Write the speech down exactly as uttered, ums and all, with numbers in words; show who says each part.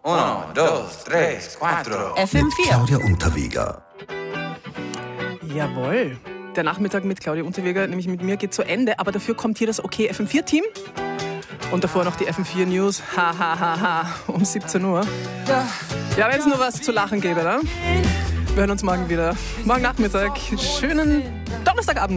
Speaker 1: Uno, dos, tres, cuatro.
Speaker 2: F M vier.
Speaker 3: Claudia Unterweger.
Speaker 4: Jawohl. Der Nachmittag mit Claudia Unterweger, nämlich mit mir, geht zu Ende. Aber dafür kommt hier das OK F M vier Team. Und davor noch die F M vier News. Ha, ha, ha, ha. Um siebzehn Uhr. Ja, wenn es nur was zu lachen gäbe, ne? Wir hören uns morgen wieder. Morgen Nachmittag. Schönen Donnerstagabend.